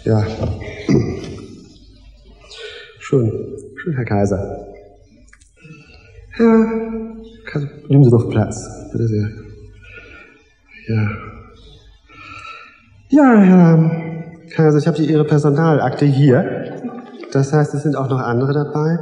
Ja. Schön, Herr Kaiser. Herr Kaiser, nehmen Sie doch Platz, bitte sehr. Ja. Ja, Herr Kaiser, ich habe Ihre Personalakte hier. Das heißt, es sind auch noch andere dabei.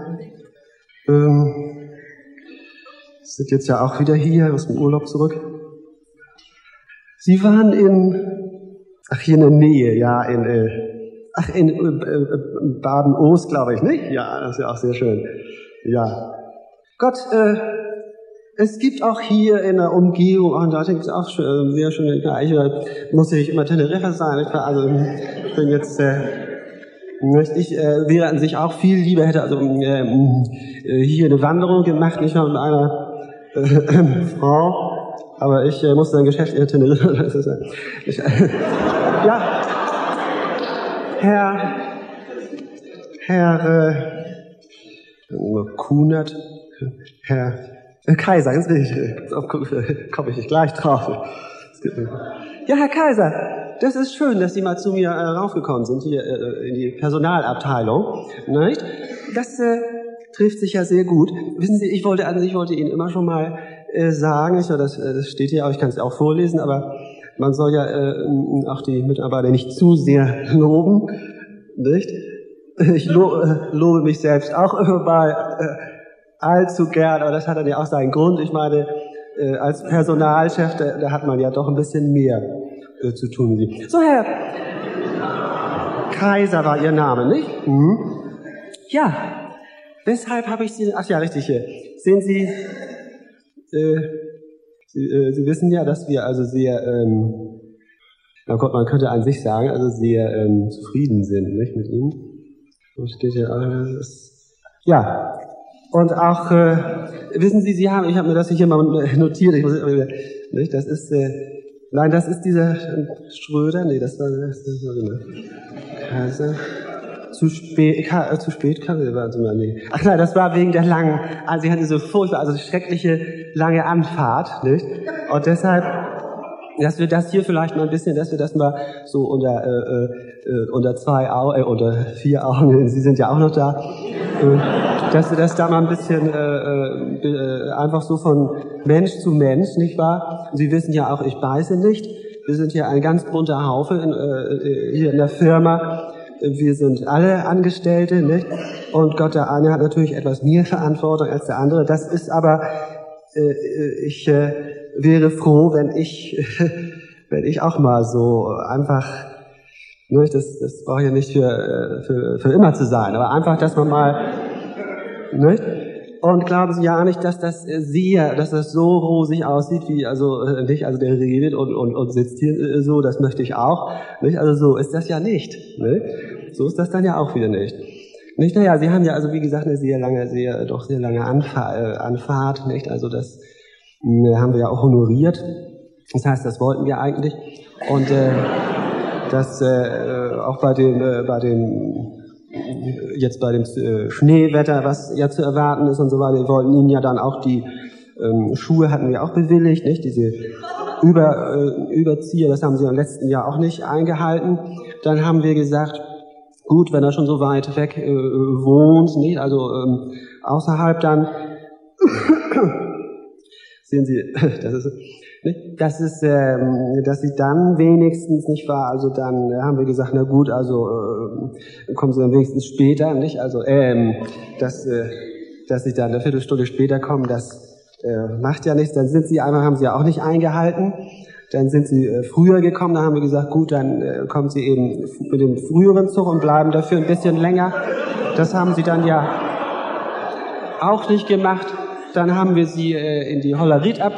Sind jetzt ja auch wieder hier aus dem Urlaub zurück. Sie waren hier in der Nähe, ja, in Baden-Ost, glaube ich, nicht? Ja, das ist ja auch sehr schön. Ja. Gott, es gibt auch hier in der Umgebung, und da gibt es auch sehr schöne Bereiche, muss ja nicht immer Teneriffa sein. Ich bin jetzt, ich wäre an sich auch viel lieber, hätte hier eine Wanderung gemacht, nicht mal mit einer Frau. Aber ich musste dann Geschäft in Teneriffa. Ja, Herr Kunert, Herr Kaiser, ganz richtig, komme ich nicht gleich drauf. Ja, Herr Kaiser, das ist schön, dass Sie mal zu mir raufgekommen sind, hier in die Personalabteilung. Nicht? Das trifft sich ja sehr gut. Wissen Sie, ich wollte Ihnen immer schon mal sagen, das steht hier, aber ich kann es auch vorlesen, aber man soll ja auch die Mitarbeiter nicht zu sehr loben, nicht? Ich lobe mich selbst auch mal allzu gern, aber das hat dann ja auch seinen Grund. Ich meine, als Personalchef, da hat man ja doch ein bisschen mehr zu tun wie Sie. So, Herr Kaiser war Ihr Name, nicht? Mhm. Ja, weshalb habe ich Sie... Ach ja, richtig hier. Sehen Sie... Sie wissen ja, dass wir also sehr, man könnte an sich sagen, also sehr zufrieden sind, nicht, mit Ihnen. So steht ja alles. Ja, und auch, wissen Sie, ich habe mir das hier mal notiert, nicht, das ist, nein, das ist dieser Schröder, nee, das war Kaiser. Zu spät kam sie, nee. Ach nein, das war wegen der langen, also sie hatte so furchtbar, also schreckliche lange Anfahrt, nicht? Und deshalb, dass wir das hier vielleicht mal ein bisschen, dass wir das mal so unter 4 Augen, Sie sind ja auch noch da, dass wir das da mal ein bisschen einfach so von Mensch zu Mensch, nicht wahr? Sie wissen ja auch, ich beiße nicht. Wir sind hier ein ganz bunter Haufe hier in der Firma. Wir sind alle Angestellte, nicht? Und Gott, der eine hat natürlich etwas mehr Verantwortung als der andere. Das ist aber, ich wäre froh, wenn ich auch mal so einfach, nicht? Das braucht ja nicht für immer zu sein, aber einfach, dass man mal, nicht? Und glauben Sie ja nicht, dass das so rosig aussieht, wie, nicht, also der redet und sitzt hier so, das möchte ich auch, nicht? Also so ist das ja nicht, nicht? So ist das dann ja auch wieder nicht. Nicht? Naja, Sie haben ja also, wie gesagt, eine sehr lange Anfahrt, nicht? Also das haben wir ja auch honoriert. Das heißt, das wollten wir eigentlich. Und das auch bei dem Schneewetter, was ja zu erwarten ist und so weiter, wir wollten Ihnen ja dann auch die Schuhe hatten wir auch bewilligt, nicht? Diese Überzieher, das haben Sie im letzten Jahr auch nicht eingehalten. Dann haben wir gesagt, gut, wenn er schon so weit weg wohnt, nicht? Also außerhalb dann sehen Sie, dass Sie dann wenigstens, nicht wahr, also dann haben wir gesagt, na gut, also kommen Sie dann wenigstens später, nicht, also dass Sie dann eine Viertelstunde später kommen, das macht ja nichts, dann haben Sie ja auch nicht eingehalten, dann sind Sie früher gekommen, dann haben wir gesagt, gut, dann kommen Sie eben mit dem früheren Zug und bleiben dafür ein bisschen länger, das haben Sie dann ja auch nicht gemacht, dann haben wir Sie in die Hollerith